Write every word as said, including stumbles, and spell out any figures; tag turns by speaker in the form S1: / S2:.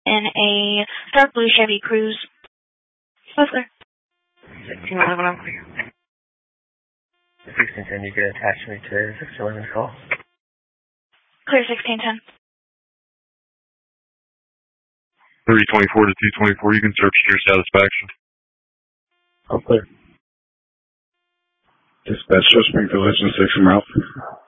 S1: in a dark blue Chevy Cruze. That's clear.
S2: sixteen eleven, I'm clear. sixteen ten, you can attach me to sixteen eleven's call.
S1: Clear sixteen ten.
S3: three twenty-four to two twenty-four, you can search to your satisfaction.
S4: All clear. Dispatch, Springfield, Legend six from Ralph.